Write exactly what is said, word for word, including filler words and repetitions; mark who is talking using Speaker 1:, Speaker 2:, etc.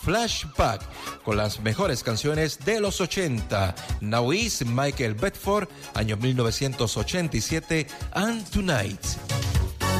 Speaker 1: Flashback con las mejores canciones de los ochenta. Now Is Michael Bedford, año mil novecientos ochenta y siete, and Tonight.